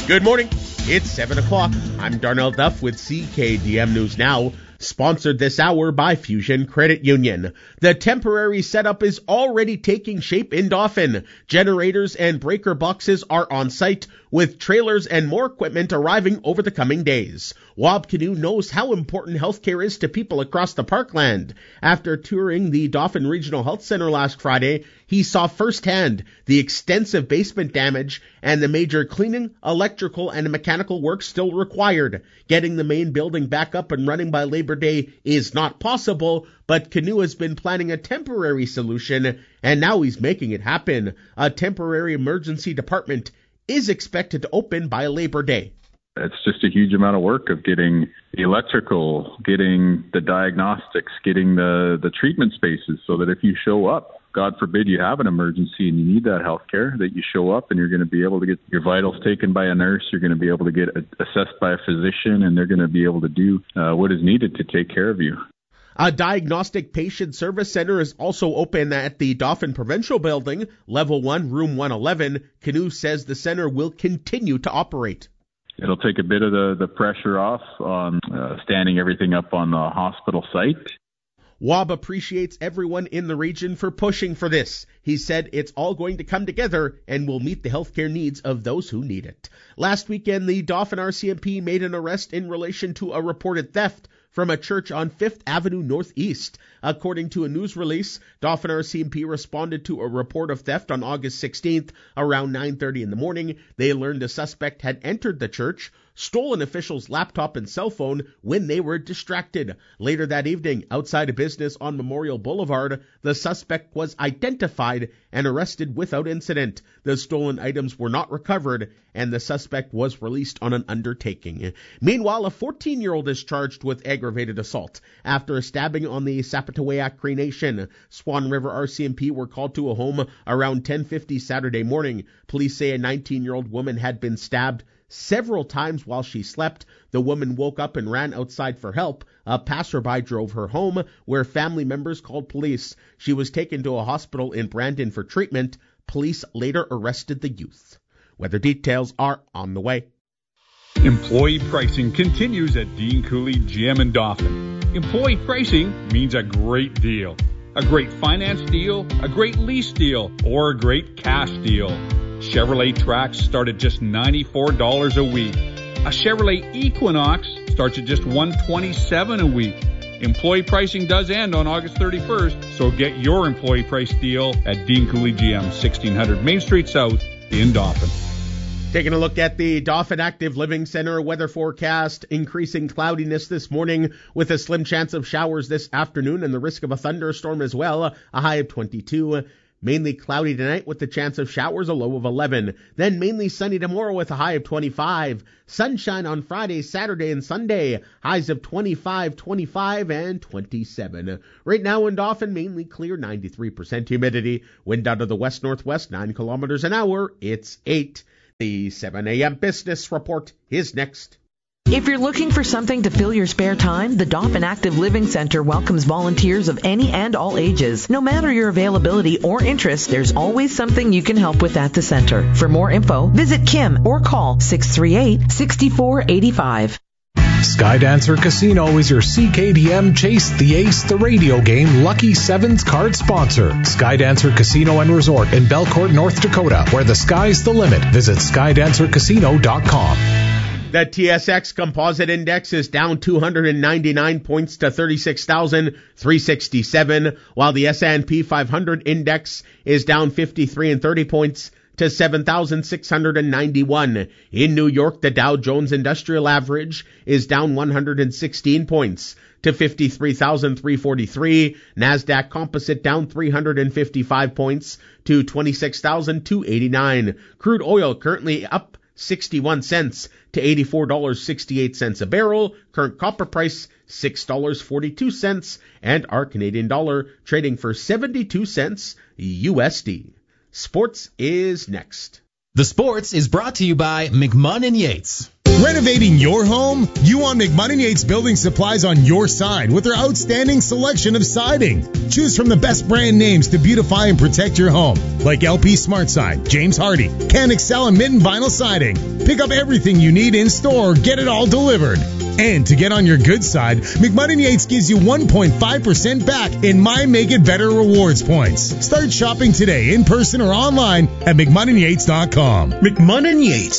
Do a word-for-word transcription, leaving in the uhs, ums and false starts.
Good morning. It's seven o'clock. I'm Darnell Duff with C K D M News Now, sponsored this hour by Fusion Credit Union. The temporary setup is already taking shape in Dauphin. Generators and breaker boxes are on site, with trailers and more equipment arriving over the coming days. Wab Kinew knows how important healthcare is to people across the parkland. After touring the Dauphin Regional Health Center last Friday, he saw firsthand the extensive basement damage and the major cleaning, electrical, and mechanical work still required. Getting the main building back up and running by Labor Day is not possible, but Kinew has been planning a temporary solution, and now he's making it happen. A temporary emergency department is expected to open by Labor Day. It's just a huge amount of work of getting the electrical, getting the diagnostics, getting the, the treatment spaces so that if you show up, God forbid you have an emergency and you need that health care, that you show up and you're going to be able to get your vitals taken by a nurse, you're going to be able to get assessed by a physician, and they're going to be able to do uh, what is needed to take care of you. A diagnostic patient service center is also open at the Dauphin Provincial Building, Level one, Room one eleven. Kinew says the center will continue to operate. It'll take a bit of the, the pressure off on uh, standing everything up on the hospital site. W A B appreciates everyone in the region for pushing for this. He said it's all going to come together and will meet the healthcare needs of those who need it. Last weekend, the Dauphin R C M P made an arrest in relation to a reported theft from a church on Fifth Avenue Northeast. According to a news release, Dauphin R C M P responded to a report of theft on August sixteenth around nine thirty in the morning. They learned a suspect had entered the church, stolen officials' laptop and cell phone when they were distracted. Later that evening, outside a business on Memorial Boulevard, the suspect was identified and arrested without incident. The stolen items were not recovered, and the suspect was released on an undertaking. Meanwhile, a fourteen-year-old is charged with aggravated assault after a stabbing on the Sapatawayak Cree Nation. Swan River R C M P were called to a home around ten fifty Saturday morning. Police say a nineteen-year-old woman had been stabbed several times while she slept. The woman woke up and ran outside for help. A passerby drove her home, where family members called police. She was taken to a hospital in Brandon for treatment. Police later arrested the youth. Weather details are on the way. Employee pricing continues at Dean Cooley G M in Dauphin. Employee pricing means a great deal. A great finance deal, a great lease deal, or a great cash deal. Chevrolet Trax start at just ninety-four dollars a week. A Chevrolet Equinox starts at just one hundred twenty-seven dollars a week. Employee pricing does end on August thirty-first, so get your employee price deal at Dean Cooley G M, sixteen hundred Main Street South in Dauphin. Taking a look at the Dauphin Active Living Center weather forecast, increasing cloudiness this morning with a slim chance of showers this afternoon and the risk of a thunderstorm as well, a high of twenty-two. Mainly cloudy tonight with the chance of showers, a low of eleven. Then mainly sunny tomorrow with a high of twenty-five. Sunshine on Friday, Saturday, and Sunday. Highs of twenty-five, twenty-five, and twenty-seven. Right now in Dauphin, mainly clear, ninety-three percent humidity. Wind out of the west-northwest, nine kilometers an hour. It's eight. The seven a.m. Business Report is next. If you're looking for something to fill your spare time, the Dauphin Active Living Center welcomes volunteers of any and all ages. No matter your availability or interest, there's always something you can help with at the center. For more info, visit Kim or call six three eight, six four eight five. Skydancer Casino is your C K D M Chase the Ace the radio game Lucky Sevens card sponsor. Skydancer Casino and Resort in Belcourt, North Dakota, where the sky's the limit. Visit skydancer casino dot com. The T S X Composite Index is down two hundred ninety-nine points to thirty-six thousand three hundred sixty-seven, while the S and P five hundred Index is down fifty-three and thirty points to seven thousand six hundred ninety-one. In New York, the Dow Jones Industrial Average is down one hundred sixteen points to fifty-three thousand three hundred forty-three. NASDAQ Composite down three hundred fifty-five points to twenty-six thousand two hundred eighty-nine. Crude oil currently up sixty-one cents to eighty-four dollars and sixty-eight cents a barrel. Current copper price six dollars and forty-two cents, and our Canadian dollar trading for seventy-two cents U S D. Sports is next. The Sports is brought to you by McMahon and Yates. Renovating your home? You want McMunn and Yates Building Supplies on your side with their outstanding selection of siding. Choose from the best brand names to beautify and protect your home, like L P SmartSide, James Hardy, Can Excel, and Mitten Vinyl Siding. Pick up everything you need in store or get it all delivered. And to get on your good side, McMunn and Yates gives you one point five percent back in My Make It Better rewards points. Start shopping today in person or online at McMunn and Yates dot com. McMunn and Yates.